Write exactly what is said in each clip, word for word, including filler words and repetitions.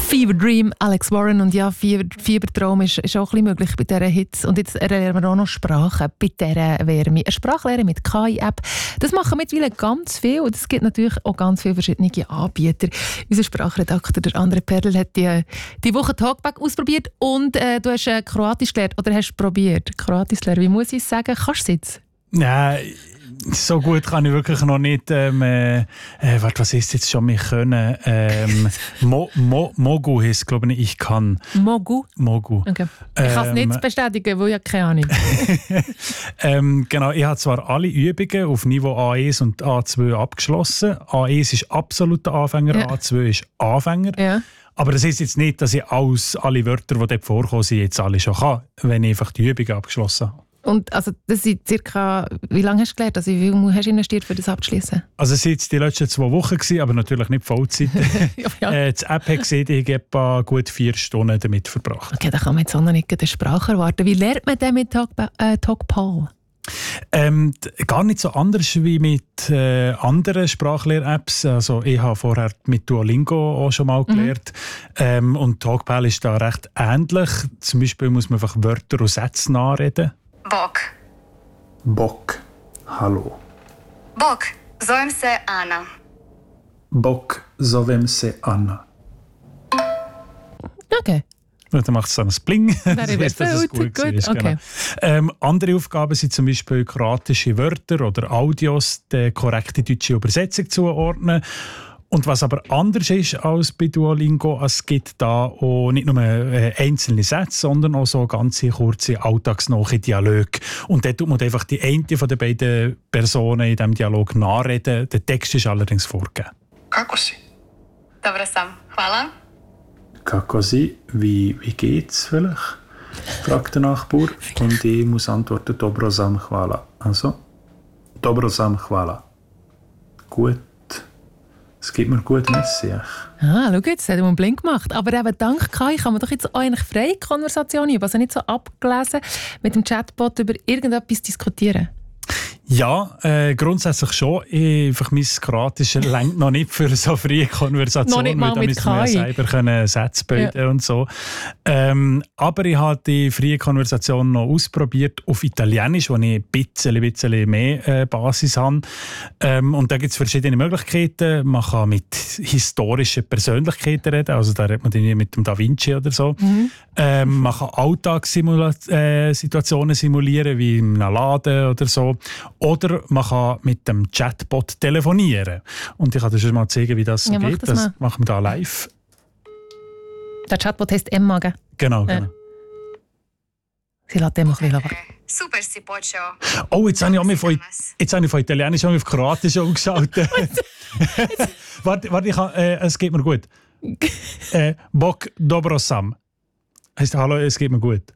Fever Dream, Alex Warren. Und ja, Fever, Fiebertraum ist, ist auch ein bisschen möglich bei diesen Hits. Und jetzt lernen wir auch noch Sprachen bei dieser Wärme. Eine Sprachlehre mit K I-App. Das machen mittlerweile ganz viel. Und es gibt natürlich auch ganz viele verschiedene Anbieter. Unser Sprachredakteur, der André Perl, hat die, die Woche Talkback ausprobiert. Und äh, du hast äh, Kroatisch gelernt. Oder hast du probiert, Kroatisch zu lernen. Wie muss ich es sagen? Kannst du es jetzt? Nein, so gut kann ich wirklich noch nicht. Ähm, äh, äh, warte, was ist jetzt schon mich können? Ähm, Mo, Mo, Mogu heisst, glaube ich, ich kann. Mogu? Mogu. Okay. Ich kann es Ähm, nicht bestätigen, weil ich keine Ahnung. ähm, genau, ich habe zwar alle Übungen auf Niveau A eins und A zwei abgeschlossen. A eins ist absoluter Anfänger, Ja. A zwei ist Anfänger. Ja. Aber das heisst jetzt nicht, dass ich alles, alle Wörter, die dort vorkommen sind, jetzt alle schon kann, wenn ich einfach die Übungen abgeschlossen habe. Und also, das sind circa, wie lange hast du gelernt? Also, wie viel hast du investiert, für das abzuschließen? Also es waren jetzt die letzten zwei Wochen, gewesen, aber natürlich nicht Vollzeit. ja, ja. äh, die App hat gesehen, ich habe etwa gut vier Stunden damit verbracht. Okay, da kann man jetzt auch noch nicht eine Sprache erwarten. Wie lernt man denn mit Talk, äh, TalkPal? Ähm, d- gar nicht so anders wie mit äh, anderen Sprachlehr-Apps. Also ich habe vorher mit Duolingo auch schon mal gelernt. Ähm, und TalkPal ist da recht ähnlich. Zum Beispiel muss man einfach Wörter und Sätze nachreden. Bok. Bok. Hallo. Bok. Zovem se Ana. Bok zovem se Anna. Okay. Und dann macht es dann ein Bling. Das ist heisst, dass es gut, gut, gut, war, okay. genau. ähm, Andere Aufgaben sind zum Beispiel kroatische Wörter oder Audios, die korrekte deutsche Übersetzung zuordnen. Und was aber anders ist als bei Duolingo, es gibt da auch nicht nur äh, einzelne Sätze, sondern auch so ganze kurze alltagsnahe Dialoge. Und dort tut man einfach die eine von den beiden Personen in diesem Dialog nachreden. Der Text ist allerdings vorgegeben. Kako si? Dobro sam. Hvala. Kako si? Wie, wie geht's vielleicht? Fragt der Nachbar. Und ich muss antworten, Dobro sam hvala. Also, Dobro sam hvala. Gut. Es gibt mir gut Messi. Ah, schau jetzt, hat man einen Blink gemacht. Aber eben dank K I kann man doch jetzt auch eigentlich freie Konversation üben, also nicht so abgelesen mit dem Chatbot über irgendetwas diskutieren. Ja, äh, grundsätzlich schon. Ich, einfach mein Kroatisch reicht noch nicht für so freie Konversationen. Noch nicht mal da mit müssen wir ja K I. selber können Sätze bilden Ja. und so. Ähm, aber ich habe die freie Konversation noch ausprobiert auf Italienisch, wo ich ein bisschen, bisschen mehr äh, Basis habe. Ähm, und da gibt es verschiedene Möglichkeiten. Man kann mit historischen Persönlichkeiten reden, also da redet man dann mit dem Da Vinci oder so. Mhm. Ähm, man kann Alltagssituationen simulieren, wie in einem Laden oder so. Oder man kann mit dem Chatbot telefonieren. Und ich kann dir schon mal zeigen, wie das so Ja, mach geht. das Das mal. machen wir da live. Der Chatbot heisst Emma, gell? Genau, Ja. genau. Sie lässt Emma ein bisschen warten. Super si počeo. Oh, jetzt habe ich auch mal von, jetzt habe ich von Italienisch auf Kroatisch umgeschaltet. warte, warte, ich kann, äh, es geht mir gut. äh, Bok dobro sam. Heißt, hallo, es geht mir gut.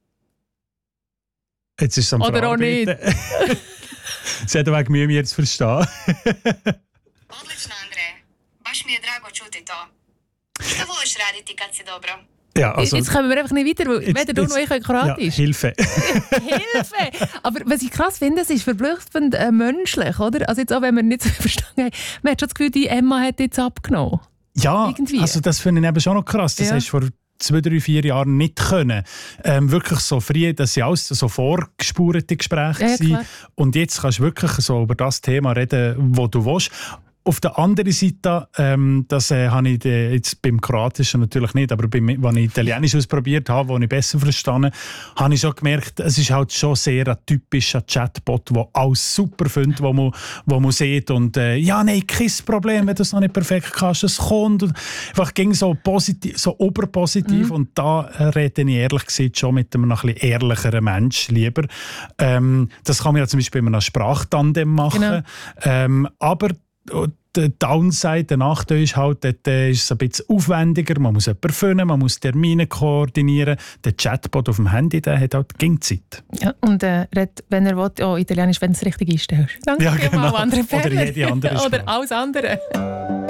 Jetzt ist es am Oder auch nicht. Verarbeiten. Sie hat wegen Mühe, mich zu verstehen. Odlično, Andrej. Baš mi je drago čuti to. Što voliš raditi kad si dobro? Ja, also, Jetzt kommen wir einfach nicht weiter, weil jetzt- weder du noch ich können ja, Kroatisch. Hilfe. Hilfe! Aber was ich krass finde, es ist verblüffend äh, menschlich, oder? Also jetzt auch, wenn wir nicht so verstanden haben, man hat schon das Gefühl, die Emma hat jetzt abgenommen. Ja, Irgendwie. also das finde ich eben schon noch krass. Das Ja. hast du vor zwei, drei, vier Jahren nicht können. Ähm, wirklich so frei, dass sie alles so vorgespurte Gespräche Ja, ja, sind. klar. Und jetzt kannst du wirklich so über das Thema reden, wo du willst. Auf der anderen Seite, ähm, das äh, habe ich de, jetzt beim Kroatischen natürlich nicht, aber beim, als ich Italienisch ausprobiert habe, wo ich besser verstanden habe ich schon gemerkt, es ist halt schon sehr ein typischer Chatbot, der alles super findet, wo man, wo man sieht und äh, ja, nein, kein Problem, wenn du es noch nicht perfekt kannst, es kommt. Und einfach ging so positiv, so oberpositiv Mhm. und da äh, rede ich ehrlich gesagt schon mit einem noch ein bisschen ehrlicheren Mensch lieber. Ähm, das kann man ja zum Beispiel in einem Sprachtandem machen, Genau. ähm, aber der Downside, der Nachteil ist halt, dort ist es ein bisschen aufwendiger, man muss jemanden finden, man muss Termine koordinieren. Der Chatbot auf dem Handy, der hat halt keine Zeit. Ja, und äh, red, wenn er will, auch Italienisch, wenn du es richtig einstellst. Danke Ja, vielmals, genau. André Oder Perler. jede andere Oder Sprache. alles andere.